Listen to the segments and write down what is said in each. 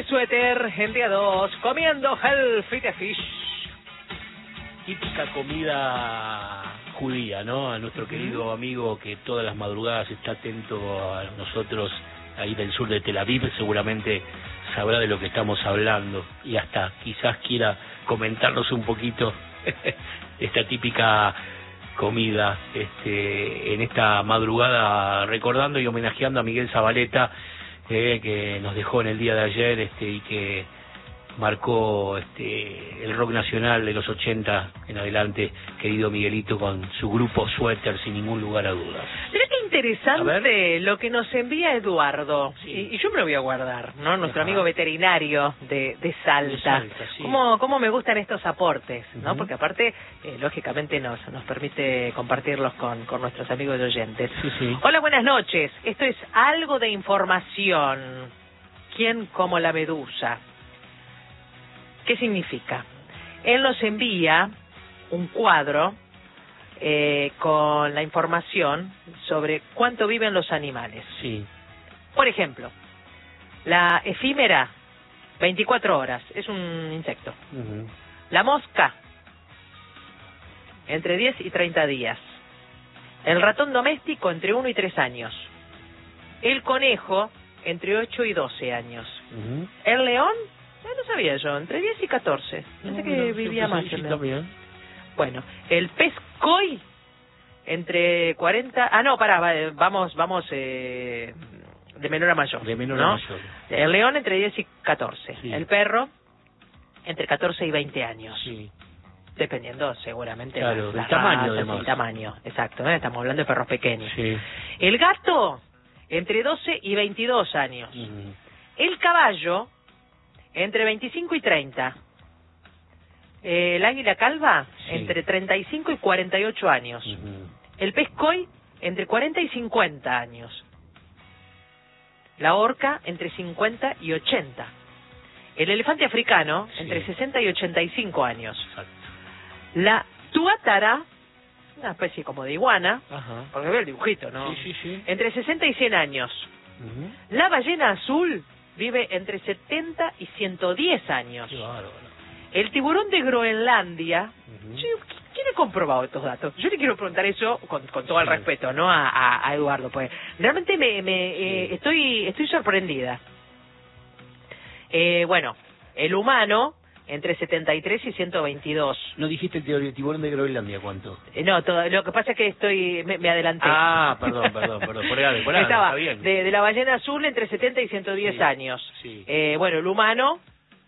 suéter, el día 2, comiendo Gefilte Fish. Típica comida judía, ¿no? A nuestro querido amigo que todas las madrugadas está atento a nosotros ahí del sur de Tel Aviv, seguramente sabrá de lo que estamos hablando y hasta quizás quiera comentarnos un poquito esta típica comida en esta madrugada, recordando y homenajeando a Miguel Zabaleta, que nos dejó en el día de ayer y que marcó el rock nacional de los 80 en adelante, querido Miguelito, con su grupo Suéter, sin ningún lugar a dudas. Mira qué interesante lo que nos envía Eduardo, sí. y yo me lo voy a guardar, ¿no? Nuestro amigo veterinario de Salta. Sí. ¿Cómo me gustan estos aportes, ¿no? Porque aparte, lógicamente nos permite compartirlos con nuestros amigos y oyentes. Sí, sí. Hola, buenas noches. Esto es algo de información. ¿Quién como la medusa? ¿Qué significa? Él nos envía un cuadro con la información sobre cuánto viven los animales. Sí. Por ejemplo, la efímera, 24 horas, es un insecto. La mosca, entre 10 y 30 días. El ratón doméstico, entre 1 y 3 años. El conejo, entre 8 y 12 años. El león, no sabía yo, entre 10 y 14. Pensé que vivía más. Sí, también. Bueno, el pez koi, entre 40... vamos de menor a mayor. De menor ¿no? a mayor. El león, entre 10 y 14. Sí. El perro, entre 14 y 20 años. Sí. Dependiendo, seguramente, claro, las tamaño, razas, además. el tamaño, exacto, ¿eh? Estamos hablando de perros pequeños. Sí. El gato, entre 12 y 22 años. El caballo, entre 25 y 30. El águila calva, entre 35 y 48 años. El pez koi, entre 40 y 50 años. La orca, entre 50 y 80. El elefante africano, entre 60 y 85 años. Exacto. La tuátara, una especie como de iguana, porque veo el dibujito, ¿no? Sí. Entre 60 y 100 años. La ballena azul vive entre 70 y 110 años. Qué bárbaro. El tiburón de Groenlandia, ¿quién ha comprobado estos datos? Yo le quiero preguntar eso con todo el respeto, ¿no? A Eduardo, pues realmente estoy sorprendida. Bueno, el humano, entre 73 y 122. ¿No dijiste el tiburón de Groenlandia cuánto? No, lo que pasa es que me adelanté. Perdón. Por ahí, estaba está bien. De la ballena azul, entre 70 y 110 años. Sí. Bueno, el humano,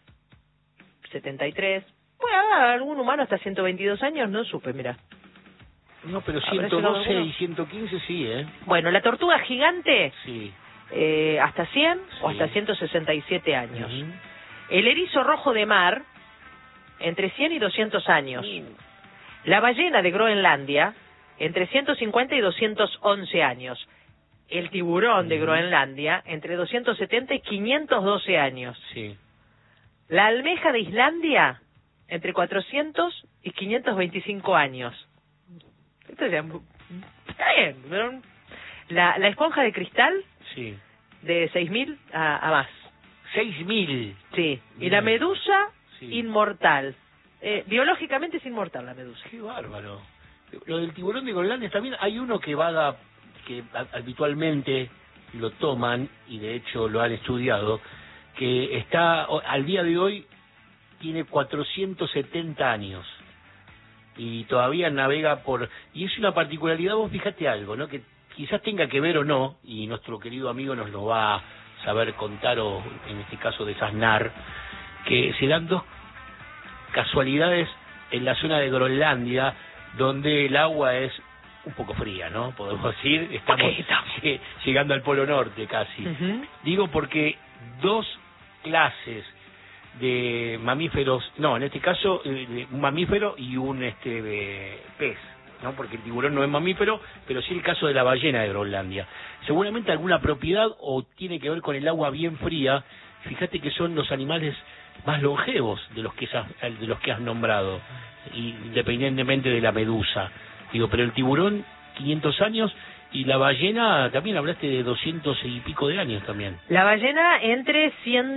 73. Puede haber algún humano hasta 122 años, no supe, mira. No, pero 112 y 115 sí, ¿eh? Bueno, la tortuga gigante, sí. Hasta 100 o hasta 167 años. El erizo rojo de mar, entre 100 y 200 años. La ballena de Groenlandia, entre 150 y 211 años. El tiburón de Groenlandia, entre 270 y 512 años. Sí. La almeja de Islandia, entre 400 y 525 años. Esto ya está bien, ¿no? La esponja de cristal, sí, de 6.000 a más. 6.000. Sí. Y la medusa, inmortal. Biológicamente es inmortal la medusa. Qué bárbaro. Lo del tiburón de Groenlandia también hay uno que que habitualmente lo toman, y de hecho lo han estudiado, que está al día de hoy tiene 470 años y todavía navega y es una particularidad. Vos fíjate algo, ¿no? Que quizás tenga que ver o no, y nuestro querido amigo nos lo va a saber contar, o en este caso desasnar, que se dan dos casualidades en la zona de Groenlandia donde el agua es un poco fría, ¿no? Podemos decir, estamos llegando al Polo Norte casi. Digo porque dos clases de mamíferos, en este caso un mamífero y un pez, ¿no? Porque el tiburón no es mamífero, pero sí el caso de la ballena de Groenlandia. Seguramente alguna propiedad o tiene que ver con el agua bien fría. Fíjate que son los animales más longevos de los que has nombrado, independientemente de la medusa. Digo, pero el tiburón, 500 años, Y la ballena, también hablaste de 200 y pico de años también. La ballena entre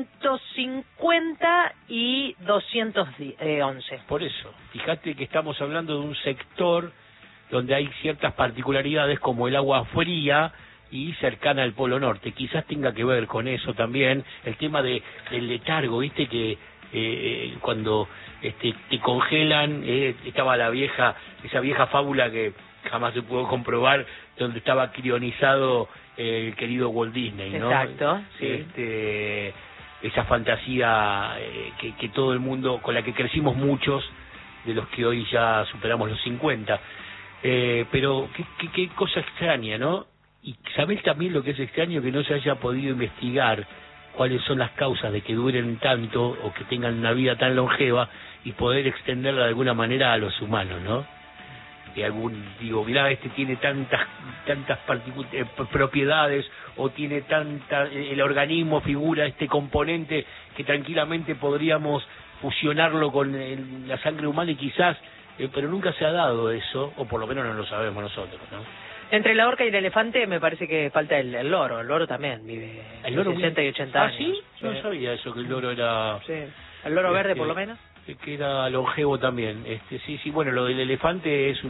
150 y 211. Por eso, fíjate que estamos hablando de un sector donde hay ciertas particularidades como el agua fría y cercana al Polo Norte. Quizás tenga que ver con eso también, el tema del letargo, viste que cuando te congelan, estaba esa vieja fábula que jamás se pudo comprobar, donde estaba crionizado el querido Walt Disney, ¿no? Exacto, sí. Esa fantasía que todo el mundo, con la que crecimos muchos, de los que hoy ya superamos los 50. Pero qué cosa extraña, ¿no? Y ¿sabés también lo que es extraño? Que no se haya podido investigar cuáles son las causas de que duren tanto o que tengan una vida tan longeva y poder extenderla de alguna manera a los humanos, ¿no? Mirá, tiene tantas propiedades, o tiene el organismo figura este componente que tranquilamente podríamos fusionarlo con la sangre humana y quizás, pero nunca se ha dado eso, o por lo menos no lo sabemos nosotros, ¿no? Entre la orca y el elefante me parece que falta el loro. El loro también vive 60 y 80 años. ¿Ah, sí? No sabía eso, que el loro era... Sí, el loro verde por lo menos. Que era longevo también. Sí, bueno, lo del elefante es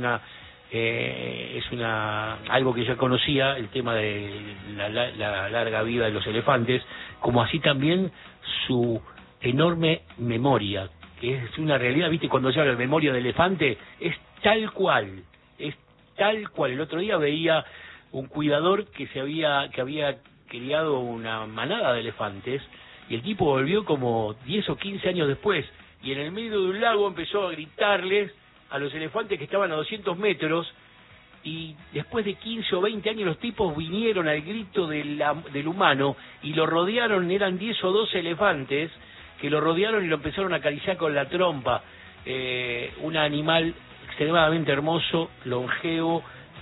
algo que ya conocía, el tema de la larga vida de los elefantes, como así también su enorme memoria, que es una realidad, viste, cuando se habla de memoria de elefante, es tal cual. El otro día veía un cuidador que había criado una manada de elefantes, y el tipo volvió como 10 o 15 años después, y en el medio de un lago empezó a gritarles a los elefantes que estaban a 200 metros, y después de 15 o 20 años los tipos vinieron al grito del humano y lo rodearon. Eran 10 o 12 elefantes que lo rodearon y lo empezaron a acariciar con la trompa. Un animal extremadamente hermoso, longevo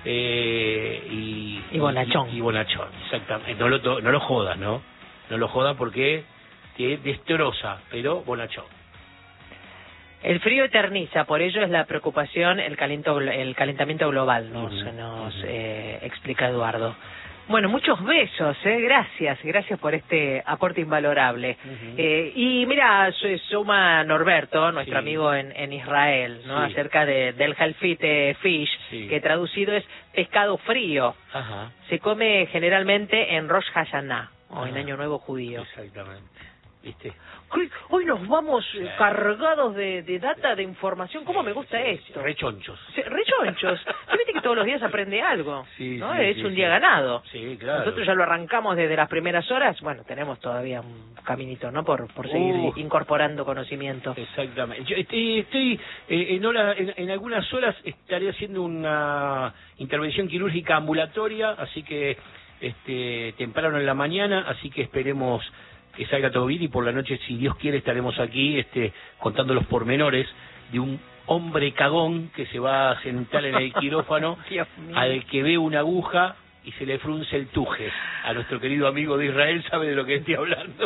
y bonachón. Y bonachón, exactamente. No lo jodas, ¿no? No lo jodas porque te destroza, pero bonachón. El frío eterniza, por ello es la preocupación el calentamiento global, nos explica Eduardo. Bueno, muchos besos, gracias por este aporte invalorable. Y mira, suma Norberto, nuestro amigo en Israel, ¿no? Sí. Acerca del halfite fish, que traducido es pescado frío. Ajá. Se come generalmente en Rosh Hashanah, o en Año Nuevo Judío. Exactamente. ¿Viste? Hoy nos vamos cargados de data, de información. ¿Cómo me gusta esto? Rechonchos. Rechonchos. Viste que todos los días aprende algo, ¿no? Es un día sí. ganado. Sí, claro. Nosotros ya lo arrancamos desde las primeras horas. Bueno, tenemos todavía un caminito, ¿no? Por seguir incorporando conocimiento. Exactamente. Yo estoy en algunas horas estaré haciendo una intervención quirúrgica ambulatoria, así que temprano en la mañana, así que esperemos que salga todo bien, y por la noche, si Dios quiere, estaremos aquí contando los pormenores de un hombre cagón que se va a sentar en el quirófano al que ve una aguja y se le frunce el tuje. A nuestro querido amigo de Israel sabe de lo que estoy hablando.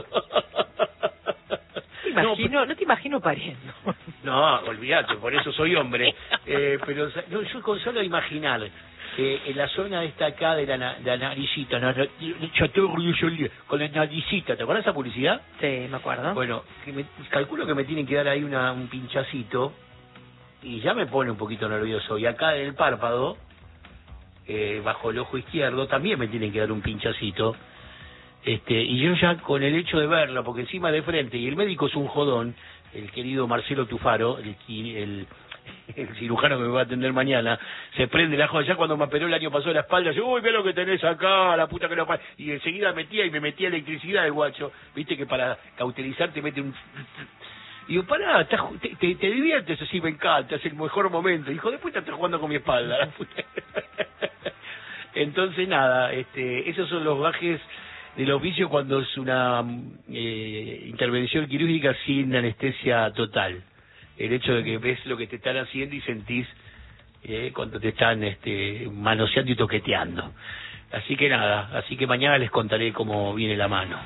No te imagino pariendo. No, olvídate, por eso soy hombre. Pero yo con solo imaginar en la zona esta acá de la naricita, con la naricita, ¿te acuerdas de esa publicidad? Sí, me acuerdo. Bueno, calculo que me tienen que dar ahí un pinchacito, y ya me pone un poquito nervioso. Y acá en el párpado, bajo el ojo izquierdo, también me tienen que dar un pinchacito. Y yo ya con el hecho de verlo, porque encima de frente, y el médico es un jodón, el querido Marcelo Tufaro, el cirujano que me va a atender mañana, se prende la joda. Ya cuando me operó el año pasado la espalda, yo, uy, mira lo que tenés acá, la puta que lo... Y enseguida me metía electricidad el guacho, viste que para cauterizar te mete un... Y digo, pará, te diviertes así, me encanta, es el mejor momento. Hijo de puta, estás jugando con mi espalda, la puta. Entonces, nada, esos son los gajes del oficio cuando es una intervención quirúrgica sin anestesia total. El hecho de que ves lo que te están haciendo y sentís cuando te están manoseando y toqueteando. Así que nada, así que mañana les contaré cómo viene la mano.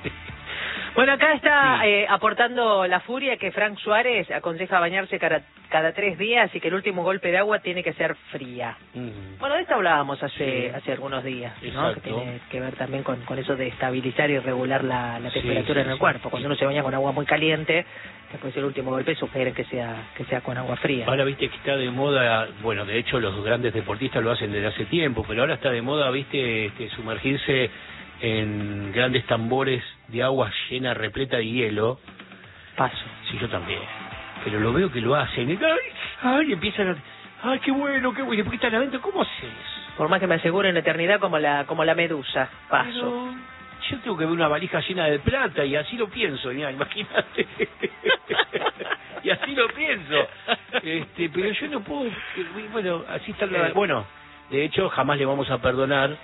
Bueno, acá está aportando la furia que Frank Suárez aconseja bañarse cada 3 días y que el último golpe de agua tiene que ser fría. Bueno, de esto hablábamos hace algunos días, ¿no? Que tiene que ver también con eso de estabilizar y regular la temperatura en el cuerpo. Cuando uno se baña con agua muy caliente, después el último golpe sugiere que sea con agua fría. Ahora viste que está de moda, bueno, de hecho los grandes deportistas lo hacen desde hace tiempo, pero ahora está de moda, viste, sumergirse en grandes tambores de agua llena, repleta de hielo. Paso. Sí, yo también. Pero lo veo que lo hacen. Ay, empiezan a... Ay, qué bueno, qué bueno. ¿Por qué están adentro? ¿Cómo haces? Por más que me aseguren la eternidad como la medusa. Paso. Pero yo tengo que ver una valija llena de plata y así lo pienso, mira, imagínate. Y así lo pienso. Pero yo no puedo... Bueno, así está la... Bueno, de hecho, jamás le vamos a perdonar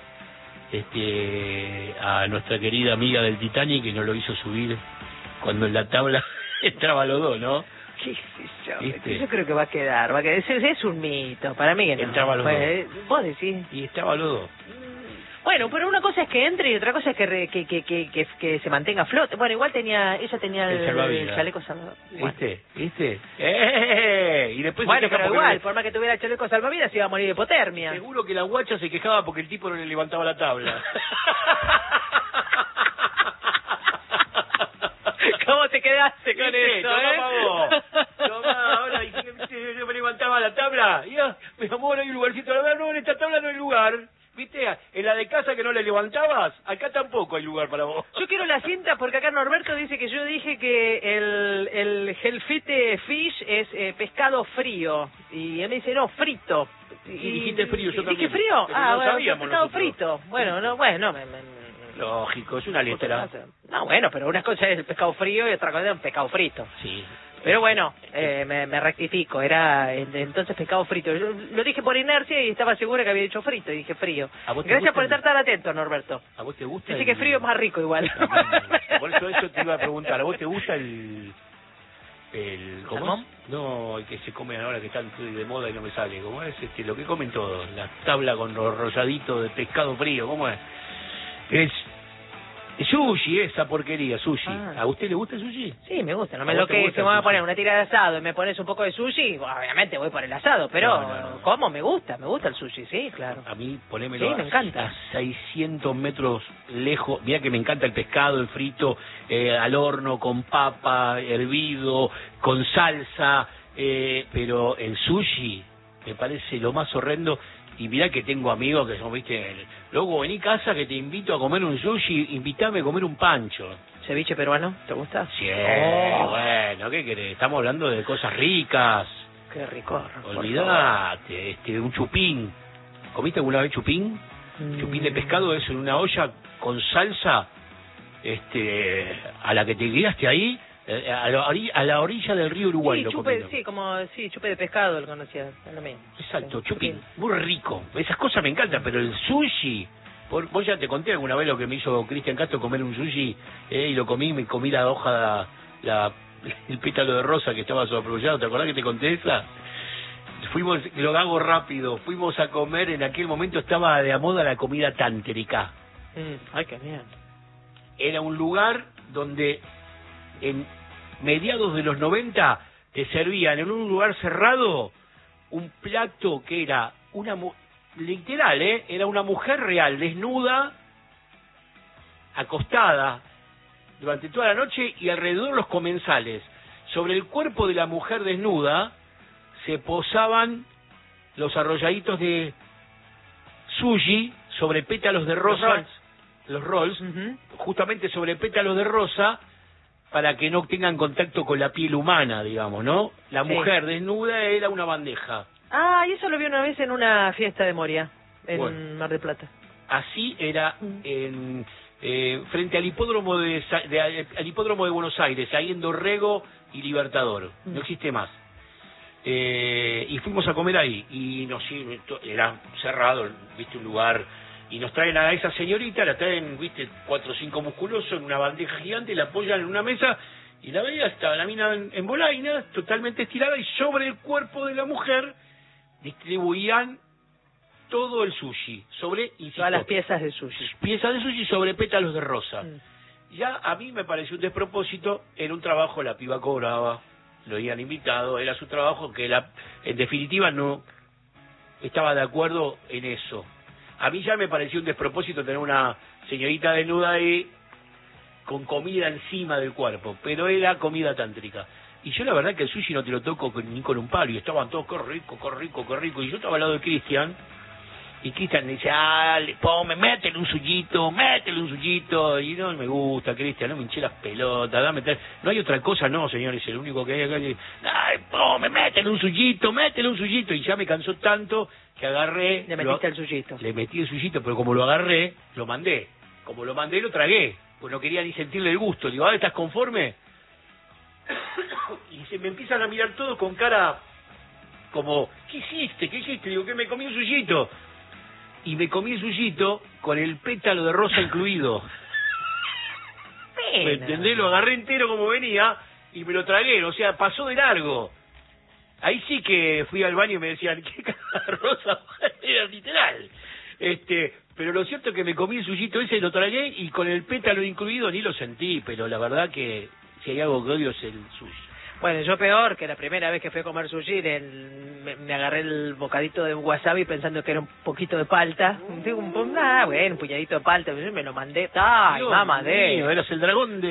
a nuestra querida amiga del Titanic que no lo hizo subir cuando en la tabla entraba los dos, ¿no? ¿Qué sé yo? Yo creo que va a quedar. Es un mito. Para mí que no. Entraba los dos. ¿Vos decís? Y estaba los dos. Bueno, pero una cosa es que entre y otra cosa es que se mantenga a flote. Bueno, igual ella tenía el chaleco salvavidas. Bueno. ¿Viste? Y después bueno, pero igual, por más que tuviera el chaleco salvavidas, se iba a morir de hipotermia. Seguro que la guacha se quejaba porque el tipo no le levantaba la tabla. ¿Cómo te quedaste con eso, Tomá, ahora yo me levantaba la tabla. Mi amor, hay un lugarcito. No, en esta tabla no hay lugar. ¿Viste? En la de casa que no le levantabas, acá tampoco hay lugar para vos. Yo quiero la cinta porque acá Norberto dice que yo dije que el Hellfite Fish es pescado frío. Y él me dice, no, frito. Y dijiste frío, yo también. ¿Dije frío? Pero Bueno, pescado nosotros. Frito. Bueno, lógico, es una letra. No, bueno, pero una cosa es el pescado frío y otra cosa es un pescado frito. Sí. Pero bueno, me rectifico, era entonces pescado frito. Yo lo dije por inercia y estaba segura que había dicho frito y dije frío. Gracias por estar tan atento, Norberto. ¿A vos te gusta? Dice que frío es más rico igual. Por eso te iba a preguntar, ¿a vos te gusta el ¿Cómo? No, el que se come ahora que está de moda y no me sale. ¿Cómo es? Lo que comen todos, la tabla con los rosaditos de pescado frío, ¿cómo es? Es sushi, esa porquería, sushi. ¿A usted le gusta el sushi? Sí, me gusta. No me lo que se me va a poner una tira de asado y me pones un poco de sushi, obviamente voy por el asado, pero no. ¿Cómo? Me gusta el sushi, sí, claro. A mí, ponémelo me encanta. A 600 metros lejos. Mira que me encanta el pescado, el frito, al horno, con papa, hervido, con salsa, pero el sushi me parece lo más horrendo. Y mirá que tengo amigos que son, viste, luego vení a casa que te invito a comer un sushi, invítame a comer un pancho. ¿Ceviche peruano? ¿Te gusta? Sí, bueno, ¿qué querés? Estamos hablando de cosas ricas. Qué rico. Olvidate, un chupín. ¿Comiste alguna vez chupín? Chupín de pescado, eso en una olla con salsa, a la que te quedaste ahí, a la orilla del río Uruguay. Sí, chupe de pescado lo conocía, es lo mismo. Exacto, chupín, muy rico. Esas cosas me encantan, pero el sushi, vos ya te conté alguna vez lo que me hizo Cristian Castro comer un sushi, y lo comí, me comí la hoja, el pétalo de rosa que estaba sobreproducido, ¿te acordás que te conté esa? Lo hago rápido, fuimos a comer, en aquel momento estaba de moda la comida tántrica. Ay, qué bien. Era un lugar donde en mediados de los 90 te servían en un lugar cerrado un plato que era literal, era una mujer real, desnuda, acostada durante toda la noche y alrededor los comensales. Sobre el cuerpo de la mujer desnuda se posaban los arrolladitos de sushi sobre pétalos de rosa, los rolls, justamente sobre pétalos de rosa, para que no tengan contacto con la piel humana, digamos, ¿no? La mujer desnuda era una bandeja. Y eso lo vi una vez en una fiesta de Moria, en Mar del Plata. Así era frente al hipódromo al hipódromo de Buenos Aires, ahí en Dorrego y Libertador. No existe más. Y fuimos a comer ahí, y era cerrado, viste, un lugar... Y nos traen a esa señorita, la traen, viste, 4 o 5 musculosos en una bandeja gigante, la apoyan en una mesa, y la veía, estaba la mina en bolaina, totalmente estirada, y sobre el cuerpo de la mujer distribuían todo el sushi, todas las piezas de sushi. Piezas de sushi sobre pétalos de rosa. Ya a mí me pareció un despropósito, en un trabajo la piba cobraba, lo habían invitado, era su trabajo, que en definitiva no estaba de acuerdo en eso. A mí ya me pareció un despropósito tener una señorita desnuda ahí con comida encima del cuerpo, pero era comida tántrica. Y yo la verdad que el sushi no te lo toco ni con un palo, y estaban todos, qué rico, qué rico, qué rico. Y yo estaba al lado de Cristian, y Cristian me dice, métele un suyito. Y no me gusta, Cristian, no me hinché las pelotas, no hay otra cosa, no, señores, el único que hay acá es, métele un suyito. Y ya me cansó tanto que agarré... Le metiste el suyito. Le metí el suyito, pero como lo agarré, lo mandé. Como lo mandé, lo tragué, pues no quería ni sentirle el gusto. Digo, ¿estás conforme? Y se me empiezan a mirar todos con cara como, ¿qué hiciste? Digo, que me comí un suyito. Y me comí el suyito con el pétalo de rosa incluido. ¿Me entendés? Lo agarré entero como venía y me lo tragué, o sea, pasó de largo. Ahí sí que fui al baño y me decían, ¿qué cara de rosa? Era literal. Pero lo cierto es que me comí el suyito ese, lo tragué y con el pétalo incluido ni lo sentí, pero la verdad que si hay algo que odio es el sushi. Bueno, yo peor, que la primera vez que fui a comer sushi, me agarré el bocadito de wasabi pensando que era un poquito de palta. Un puñadito de palta, me lo mandé. ¡Ay, mamá! Eras el dragón de